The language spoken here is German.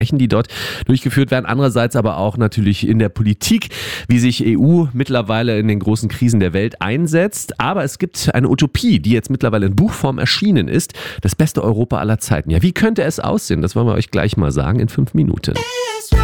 die dort durchgeführt werden. Andererseits aber auch natürlich in der Politik, wie sich EU mittlerweile in den großen Krisen der Welt einsetzt. Aber es gibt eine Utopie, die jetzt mittlerweile in Buchform erschienen ist. Das beste Europa aller Zeiten. Ja, wie könnte es aussehen? Das wollen wir euch gleich mal sagen in 5 Minuten.